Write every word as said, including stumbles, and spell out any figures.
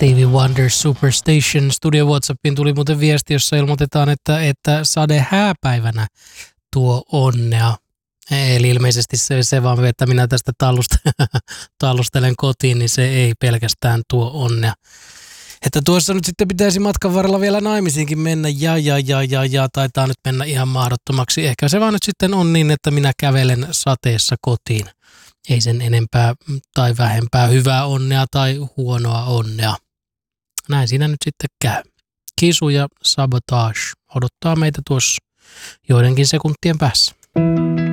Stevie Wonder Superstation. Studio WhatsAppiin tuli muuten viesti, jossa ilmoitetaan, että, että sade hääpäivänä tuo onnea. Eli ilmeisesti se, se vaan, että minä tästä tallustelen kotiin, niin se ei pelkästään tuo onnea. Että tuossa nyt sitten pitäisi matkan varrella vielä naimisiinkin mennä ja ja ja ja ja taitaa nyt mennä ihan mahdottomaksi. Ehkä se vaan nyt sitten on niin, että minä kävelen sateessa kotiin. Ei sen enempää tai vähempää hyvää onnea tai huonoa onnea. Näin siinä nyt sitten käy. Kisu ja Sabotage odottaa meitä tuossa joidenkin sekuntien päässä.